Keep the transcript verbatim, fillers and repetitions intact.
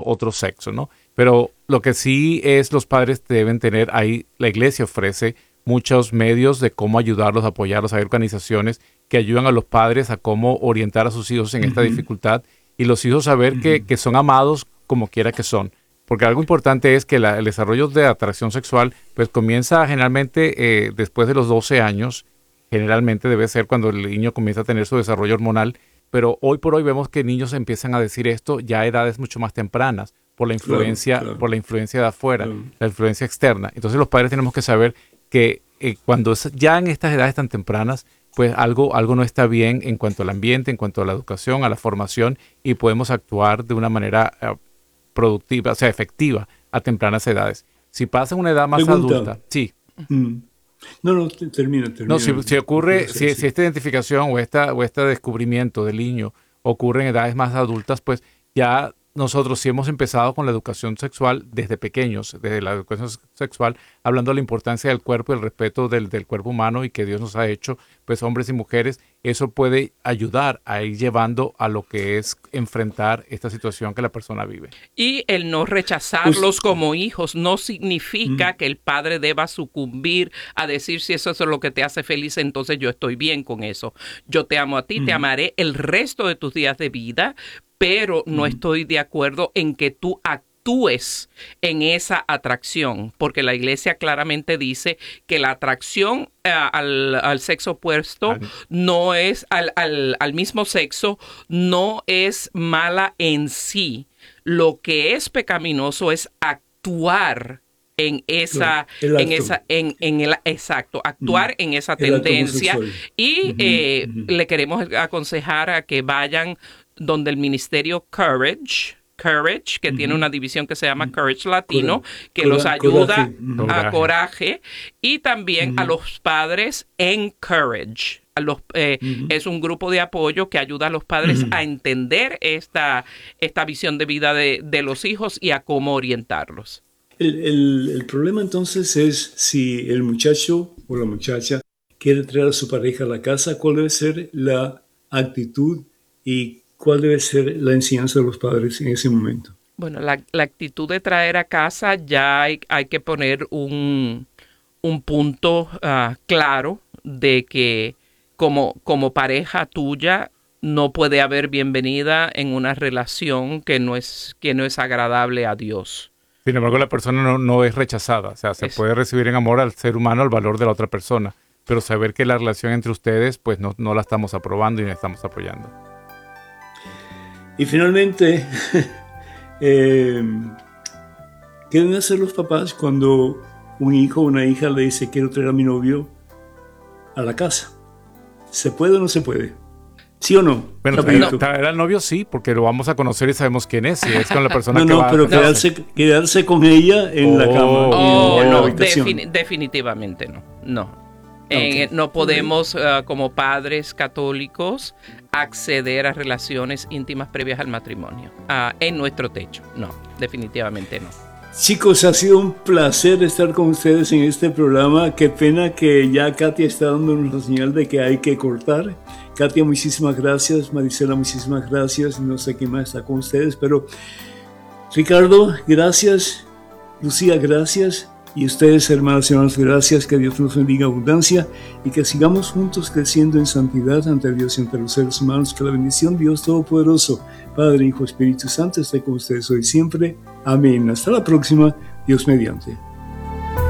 otro sexo, ¿no? Pero lo que sí es los padres deben tener, ahí la iglesia ofrece muchos medios de cómo ayudarlos, apoyarlos. Hay organizaciones que ayudan a los padres a cómo orientar a sus hijos en uh-huh. esta dificultad y los hijos saber uh-huh. que, que son amados como quiera que son. Porque algo importante es que la, el desarrollo de atracción sexual pues comienza generalmente eh, después de los doce años, generalmente debe ser cuando el niño comienza a tener su desarrollo hormonal, pero hoy por hoy vemos que niños empiezan a decir esto ya a edades mucho más tempranas, por la influencia, claro, claro. por la influencia de afuera, claro. la influencia externa. Entonces los padres tenemos que saber que eh, cuando es, ya en estas edades tan tempranas, pues algo, algo no está bien en cuanto al ambiente, en cuanto a la educación, a la formación, y podemos actuar de una manera uh, productiva, o sea, efectiva a tempranas edades. Si pasa en una edad más Pregunta. adulta, sí. Mm. No, no, termina, termina. No, si, si ocurre, si, si esta identificación o, esta, o este descubrimiento del niño ocurre en edades más adultas, pues ya nosotros sí hemos empezado con la educación sexual desde pequeños, desde la educación sexual, hablando de la importancia del cuerpo, el respeto del, del cuerpo humano y que Dios nos ha hecho, pues hombres y mujeres. Eso puede ayudar a ir llevando a lo que es enfrentar esta situación que la persona vive. Y el no rechazarlos pues, como hijos no significa mm. que el padre deba sucumbir a decir si eso es lo que te hace feliz, entonces yo estoy bien con eso. Yo te amo a ti, mm. te amaré el resto de tus días de vida, pero no mm. estoy de acuerdo en que tú actúes en esa atracción, porque la iglesia claramente dice que la atracción uh, al, al sexo opuesto Ay. no es, al, al, al mismo sexo, no es mala en sí. Lo que es pecaminoso es actuar en esa, no, en esa, en, en el exacto, actuar mm. en esa tendencia y uh-huh, eh, uh-huh. le queremos aconsejar a que vayan donde el ministerio Courage, Courage, que uh-huh. tiene una división que se llama uh-huh. Courage Latino, Cora, que Cora, los ayuda coraje. a Coraje, y también uh-huh. a los padres en Courage. A los, eh, uh-huh. Es un grupo de apoyo que ayuda a los padres uh-huh. a entender esta, esta visión de vida de, de los hijos y a cómo orientarlos. El, el, el problema entonces es si el muchacho o la muchacha quiere traer a su pareja a la casa, ¿cuál debe ser la actitud y cuál debe ser la enseñanza de los padres en ese momento? Bueno, la, la actitud de traer a casa ya hay, hay que poner un, un punto uh, claro de que como, como pareja tuya no puede haber bienvenida en una relación que no es, que no es agradable a Dios. Sin embargo, la persona no, no es rechazada. O sea, se Eso. puede recibir en amor al ser humano, al valor de la otra persona. Pero saber que la relación entre ustedes, pues no, no la estamos aprobando y no la estamos apoyando. Y finalmente, eh, ¿qué deben hacer los papás cuando un hijo o una hija le dice quiero traer a mi novio a la casa? ¿Se puede o no se puede? ¿Sí o no? Bueno, traer, traer al novio sí, porque lo vamos a conocer y sabemos quién es. Si es con la persona no, que no, va pero a... quedarse, quedarse con ella en oh, la cama. Oh, en, en no, la defini- definitivamente no. No. Okay. Eh, no podemos, uh, como padres católicos, acceder a relaciones íntimas previas al matrimonio. Uh, en nuestro techo. No, definitivamente no. Chicos, ha sido un placer estar con ustedes en este programa. Qué pena que ya Katia está dándonos la señal de que hay que cortar. Katia, muchísimas gracias. Marisela, muchísimas gracias. No sé quién más está con ustedes, pero Ricardo, gracias. Lucía, gracias. Y ustedes, hermanas y hermanos, gracias. Que Dios nos bendiga en abundancia y que sigamos juntos creciendo en santidad ante Dios y ante los seres humanos. Que la bendición de Dios Todopoderoso, Padre, Hijo, Espíritu Santo, esté con ustedes hoy siempre. Amén. Hasta la próxima. Dios mediante.